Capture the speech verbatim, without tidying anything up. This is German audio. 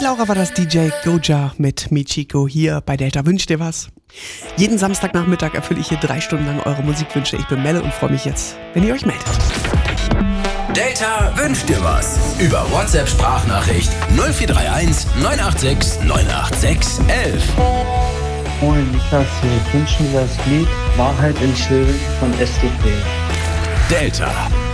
Laura war das D J Goja mit Michiko hier bei Delta Wünsch dir was. Jeden Samstagnachmittag erfülle ich hier drei Stunden lang eure Musikwünsche. Ich bin Melle und freue mich jetzt, wenn ihr euch meldet. Delta wünscht dir was. Über WhatsApp-Sprachnachricht null vier drei eins neun acht sechs neun acht sechs elf. Moin, Niklas hier. Ich wünsche mir das Lied Wahrheit in Schön von S D P. Delta.